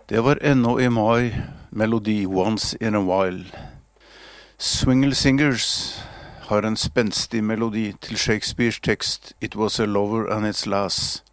Det var ennå i mai, melodi Once in a While. Swingle Singers har en spenstig melodi til Shakespeares tekst It was a lover and its lass.